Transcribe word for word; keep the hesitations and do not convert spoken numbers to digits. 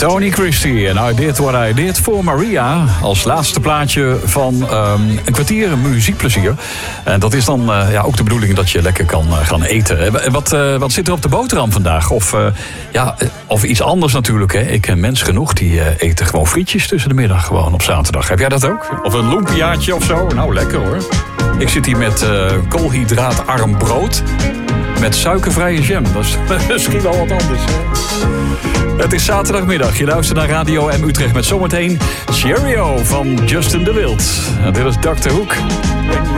Tony Christie en I Did What I Did for Maria. Als laatste plaatje van um, een kwartier muziekplezier. En dat is dan uh, ja, ook de bedoeling dat je lekker kan uh, gaan eten. Wat, uh, wat zit er op de boterham vandaag? Of, uh, ja, of iets anders natuurlijk. Hè? Ik ken mensen genoeg die uh, eten gewoon frietjes tussen de middag gewoon op zaterdag. Heb jij dat ook? Of een lumpiaatje of zo? Nou, lekker hoor. Ik zit hier met uh, koolhydraatarm brood. Met suikervrije jam. Dat is misschien wel wat anders. Hè? Het is zaterdagmiddag. Je luistert naar Radio M Utrecht met zometeen Cheerio van Justin de Wild. En dit is dokter Hoek.